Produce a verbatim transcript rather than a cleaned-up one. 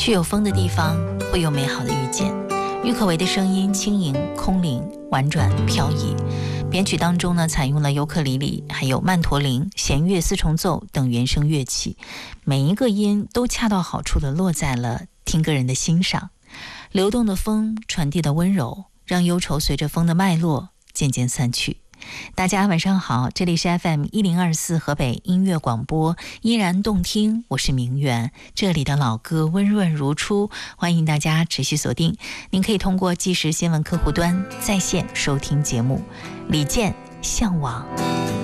去有风的地方，会有美好的遇见。郁可唯的声音轻盈、空灵、婉转、飘逸。编曲当中呢，采用了尤克里里、还有曼陀林、弦乐四重奏等原声乐器，每一个音都恰到好处地落在了听歌人的心上。流动的风传递的温柔，让忧愁随着风的脉络渐渐散去。大家晚上好，这里是 F M 一零二四河北音乐广播，依然动听，我是明媛，这里的老歌温润如初，欢迎大家持续锁定。您可以通过即时新闻客户端在线收听节目。李健，向往。